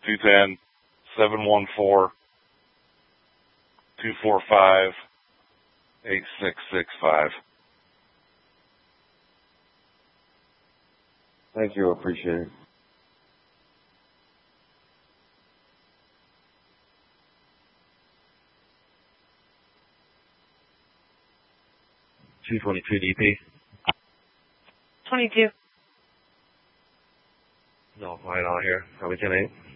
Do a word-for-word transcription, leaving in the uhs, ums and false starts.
two ten, seven one four, two four five, eight six six five. Thank you. Appreciate it. two twenty-two D P. twenty-two. No, flying on here. Probably ten eight.